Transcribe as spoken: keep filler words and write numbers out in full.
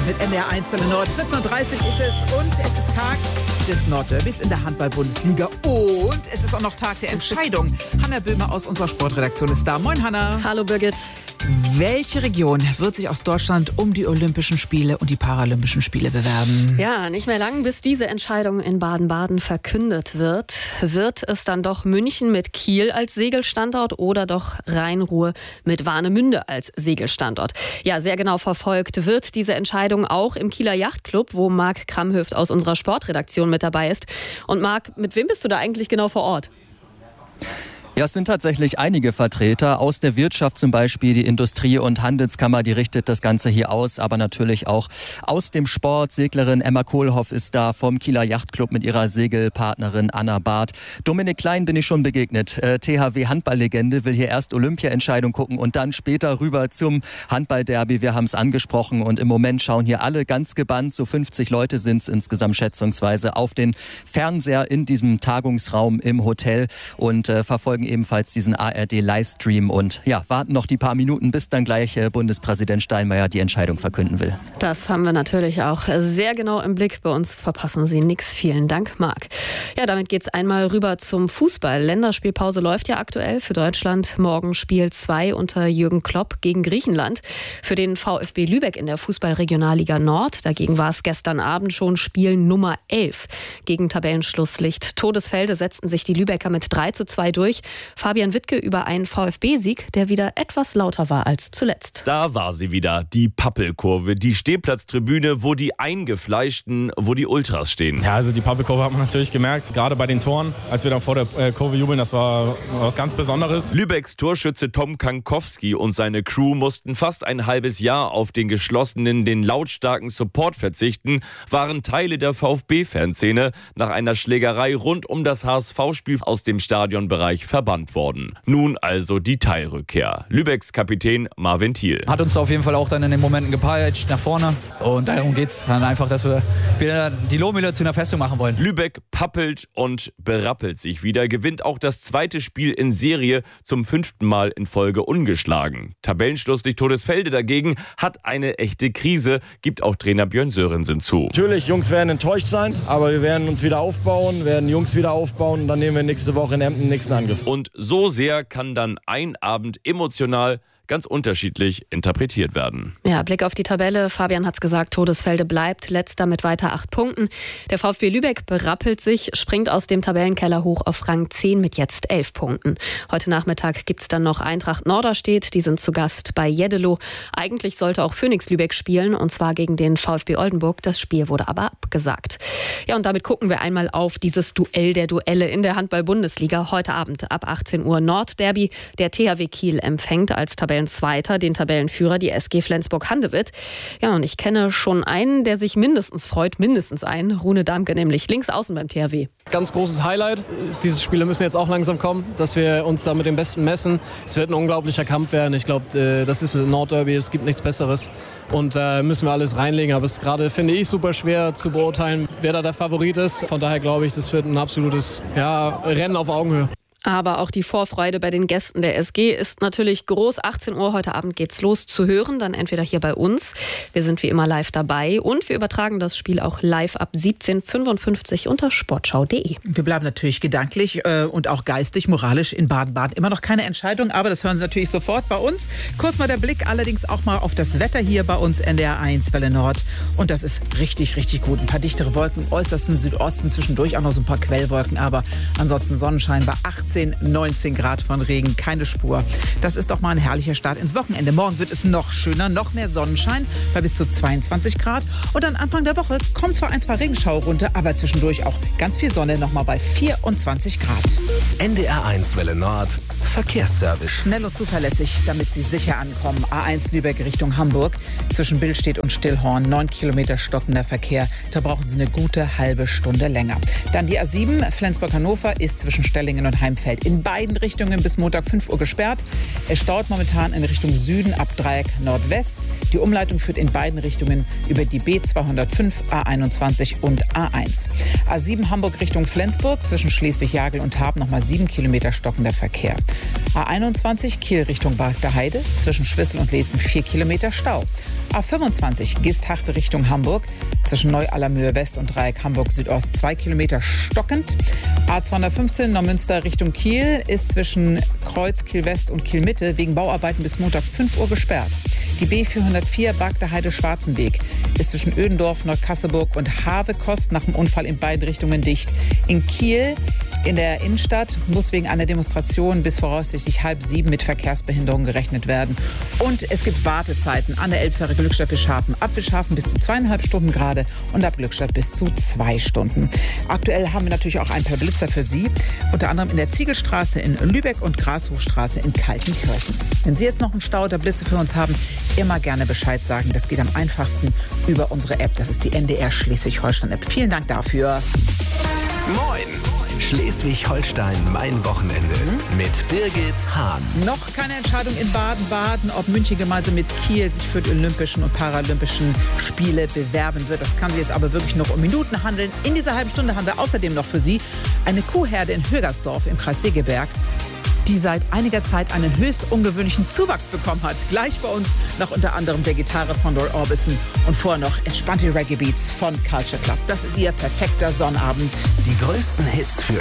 mit N D R eins für den Nord. vierzehn Uhr dreißig ist es und es ist Tag des Nordderbys in der Handball-Bundesliga. Und es ist auch noch Tag der Entscheidung. Hanna Böhmer aus unserer Sportredaktion ist da. Moin, Hanna. Hallo, Birgit. Welche Region wird sich aus Deutschland um die Olympischen Spiele und die Paralympischen Spiele bewerben? Ja, nicht mehr lang, bis diese Entscheidung in Baden-Baden verkündet wird. Wird es dann doch München mit Kiel als Segelstandort oder doch Rhein-Ruhr mit Warnemünde als Segelstandort? Ja, sehr genau verfolgt wird diese Entscheidung auch im Kieler Yachtclub, wo Marc Kramhöft aus unserer Sportredaktion mit dabei ist. Und Marc, mit wem bist du da eigentlich genau vor Ort? Ja, es sind tatsächlich einige Vertreter aus der Wirtschaft, zum Beispiel die Industrie- und Handelskammer, die richtet das Ganze hier aus, aber natürlich auch aus dem Sport. Seglerin Emma Kohlhoff ist da vom Kieler Yachtclub mit ihrer Segelpartnerin Anna Barth. Dominik Klein bin ich schon begegnet, äh, T H W-Handballlegende, will hier erst Olympia-Entscheidung gucken und dann später rüber zum Handballderby. Wir haben es angesprochen und im Moment schauen hier alle ganz gebannt, so fünfzig Leute sind es insgesamt schätzungsweise, auf den Fernseher in diesem Tagungsraum im Hotel und äh, verfolgen ebenfalls diesen A R D-Livestream und ja, warten noch die paar Minuten, bis dann gleich äh, Bundespräsident Steinmeier die Entscheidung verkünden will. Das haben wir natürlich auch sehr genau im Blick. Bei uns verpassen Sie nichts. Vielen Dank, Marc. Ja, damit geht's einmal rüber zum Fußball. Länderspielpause läuft ja aktuell für Deutschland. Morgen Spiel zwei unter Jürgen Klopp gegen Griechenland. Für den VfB Lübeck in der Fußball-Regionalliga Nord. Dagegen war es gestern Abend schon Spiel Nummer elf. Gegen Tabellenschlusslicht Todesfelde setzten sich die Lübecker mit drei zu zwei durch. Fabian Wittke über einen VfB-Sieg, der wieder etwas lauter war als zuletzt. Da war sie wieder, die Pappelkurve, die Stehplatztribüne, wo die Eingefleischten, wo die Ultras stehen. Ja, also die Pappelkurve hat man natürlich gemerkt, gerade bei den Toren, als wir dann vor der äh, Kurve jubeln, das war was ganz Besonderes. Lübecks Torschütze Tom Kankowski und seine Crew mussten fast ein halbes Jahr auf den geschlossenen, den lautstarken Support verzichten, waren Teile der VfB-Fanszene nach einer Schlägerei rund um das H S V-Spiel aus dem Stadionbereich verbannt worden. Nun also die Teilrückkehr. Lübecks Kapitän Marvin Thiel. Hat uns auf jeden Fall auch dann in den Momenten gepeitscht nach vorne und darum geht es dann einfach, dass wir wieder die Lohmühle zu einer Festung machen wollen. Lübeck pappelt und berappelt sich wieder, gewinnt auch das zweite Spiel in Serie zum fünften Mal in Folge ungeschlagen. Tabellenschlusslicht Todesfelde dagegen hat eine echte Krise, gibt auch Trainer Björn Sörensen zu. Natürlich, Jungs werden enttäuscht sein, aber wir werden uns wieder aufbauen, werden Jungs wieder aufbauen und dann nehmen wir nächste Woche in Emden den nächsten Angriff. Und so sehr kann dann ein Abend emotional ganz unterschiedlich interpretiert werden. Ja, Blick auf die Tabelle. Fabian hat's gesagt, Todesfelde bleibt letzter mit weiter acht Punkten. Der VfB Lübeck berappelt sich, springt aus dem Tabellenkeller hoch auf Rang zehn mit jetzt elf Punkten. Heute Nachmittag gibt's dann noch Eintracht Norderstedt. Die sind zu Gast bei Jeddelo. Eigentlich sollte auch Phoenix Lübeck spielen, und zwar gegen den VfB Oldenburg. Das Spiel wurde aber abgesagt. Ja, und damit gucken wir einmal auf dieses Duell der Duelle in der Handball-Bundesliga. Heute Abend ab achtzehn Uhr Nordderby. Der T H W Kiel empfängt als Tabellen Zweiter den Tabellenführer, die S G Flensburg-Handewitt. Ja, und ich kenne schon einen, der sich mindestens freut, mindestens einen. Rune Damke, nämlich links außen beim T H W. Ganz großes Highlight. Diese Spiele müssen jetzt auch langsam kommen, dass wir uns da mit dem Besten messen. Es wird ein unglaublicher Kampf werden. Ich glaube, das ist ein Nordderby, es gibt nichts Besseres. Und da müssen wir alles reinlegen. Aber es ist gerade, finde ich, super schwer zu beurteilen, wer da der Favorit ist. Von daher glaube ich, das wird ein absolutes ja, Rennen auf Augenhöhe. Aber auch die Vorfreude bei den Gästen der S G ist natürlich groß. achtzehn Uhr heute Abend geht's los zu hören, dann entweder hier bei uns. Wir sind wie immer live dabei und wir übertragen das Spiel auch live ab siebzehn Uhr fünfundfünfzig unter sportschau punkt de. Wir bleiben natürlich gedanklich äh, und auch geistig, moralisch in Baden-Baden. Immer noch keine Entscheidung, aber das hören Sie natürlich sofort bei uns. Kurz mal der Blick allerdings auch mal auf das Wetter hier bei uns N D R eins Welle Nord. Und das ist richtig, richtig gut. Ein paar dichtere Wolken im äußersten Südosten, zwischendurch auch noch so ein paar Quellwolken, aber ansonsten Sonnenschein bei achtzehn, neunzehn Grad von Regen, keine Spur. Das ist doch mal ein herrlicher Start ins Wochenende. Morgen wird es noch schöner, noch mehr Sonnenschein bei bis zu zweiundzwanzig Grad. Und dann Anfang der Woche kommt zwar ein, zwei Regenschauer runter, aber zwischendurch auch ganz viel Sonne, noch mal bei vierundzwanzig Grad. N D R eins Welle Nord, Verkehrsservice. Schnell und zuverlässig, damit Sie sicher ankommen. A eins Lübeck Richtung Hamburg. Zwischen Billstedt und Stillhorn, neun Kilometer stockender Verkehr. Da brauchen Sie eine gute halbe Stunde länger. Dann die A sieben, Flensburg-Hannover, ist zwischen Stellingen und Heimfeld in beiden Richtungen bis Montag fünf Uhr gesperrt. Es staut momentan in Richtung Süden ab Dreieck Nordwest. Die Umleitung führt in beiden Richtungen über die B zweihundertfünf, A einundzwanzig und A eins. A sieben Hamburg Richtung Flensburg, zwischen Schleswig-Jagel und Haab nochmal sieben Kilometer stockender Verkehr. A einundzwanzig Kiel Richtung Bad Heide, zwischen Schwissel und Leetzen vier Kilometer Stau. A fünfundzwanzig Gisthachte Richtung Hamburg, zwischen Neu-Allermühe West und Dreieck Hamburg Südost zwei Kilometer stockend. A zweihundertfünfzehn Neumünster Richtung Kiel ist zwischen Kreuz Kiel West und Kiel Mitte wegen Bauarbeiten bis Montag fünf Uhr gesperrt. Die B vierhundertvier Bagda Heide Schwarzenweg ist zwischen Ödendorf, Neukasselburg und Havekost nach dem Unfall in beiden Richtungen dicht. In Kiel in der Innenstadt muss wegen einer Demonstration bis voraussichtlich halb sieben mit Verkehrsbehinderung gerechnet werden. Und es gibt Wartezeiten an der Elbfähre Glückstadt-Bischhafen. Ab Bischhafen bis zu zweieinhalb Stunden gerade und ab Glückstadt bis zu zwei Stunden. Aktuell haben wir natürlich auch ein paar Blitzer für Sie. Unter anderem in der Ziegelstraße in Lübeck und Grashofstraße in Kaltenkirchen. Wenn Sie jetzt noch einen Stau oder Blitze für uns haben, immer gerne Bescheid sagen. Das geht am einfachsten über unsere App. Das ist die N D R Schleswig-Holstein-App. Vielen Dank dafür. Moin! Schleswig-Holstein, mein Wochenende mit Birgit Hahn. Noch keine Entscheidung in Baden-Baden, ob München gemeinsam mit Kiel sich für die Olympischen und Paralympischen Spiele bewerben wird. Das kann sich jetzt aber wirklich noch um Minuten handeln. In dieser halben Stunde haben wir außerdem noch für Sie eine Kuhherde in Högersdorf im Kreis Segeberg, die seit einiger Zeit einen höchst ungewöhnlichen Zuwachs bekommen hat. Gleich bei uns noch unter anderem der Gitarre von Roy Orbison und vorher noch entspannte Reggae-Beats von Culture Club. Das ist Ihr perfekter Sonnabend. Die größten Hits für